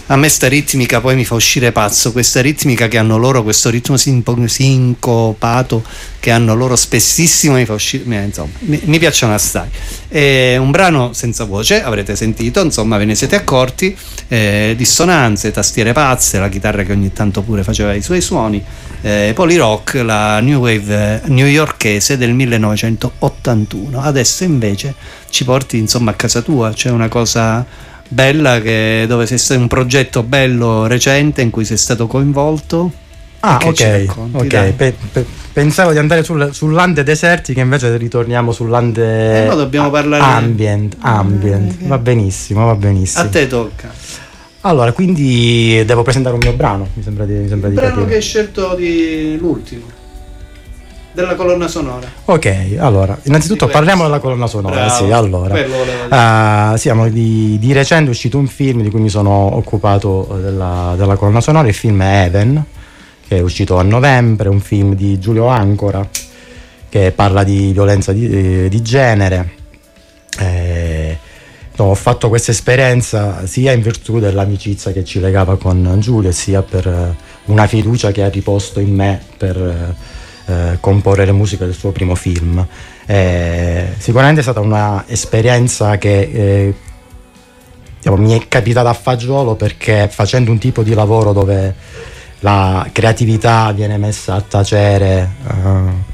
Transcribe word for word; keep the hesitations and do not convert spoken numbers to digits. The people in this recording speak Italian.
A me sta ritmica poi mi fa uscire pazzo, questa ritmica che hanno loro, questo ritmo sinpo- sincopato che hanno loro spessissimo mi fa uscire, eh, insomma, mi, mi piacciono assai. È un brano senza voce, avrete sentito, insomma ve ne siete accorti, eh, dissonanze, tastiere pazze, la chitarra che ogni tanto pure faceva i suoi suoni, eh, Polyrock, la new wave newyorkese del millenovecentottantuno. Adesso invece ci porti insomma a casa tua, c'è una cosa bella che dove sei stato, un progetto bello recente in cui sei stato coinvolto. Ah, ok, ok. Pe- pe- pensavo di andare sul, sull'Ande desertica, invece ritorniamo sull'Ande eh, no, dobbiamo parlare ambient, ambient. Eh, va benissimo, va benissimo. A te tocca. Allora, quindi devo presentare un mio brano, mi sembra di, mi sembra il di brano capire. che hai scelto di l'ultimo della colonna sonora. Ok, allora, innanzitutto parliamo della colonna sonora. Bravo, sì, allora. Uh, siamo di, di recente è uscito un film di cui mi sono occupato della, della colonna sonora, il film è Even, che è uscito a novembre, un film di Giulio Ancora che parla di violenza di, di genere. Eh, no, ho fatto questa esperienza sia in virtù dell'amicizia che ci legava con Giulio, sia per una fiducia che ha riposto in me per Eh, comporre le musiche del suo primo film. Eh, sicuramente è stata una esperienza che eh, diciamo, mi è capitata a fagiolo, perché facendo un tipo di lavoro dove la creatività viene messa a tacere eh,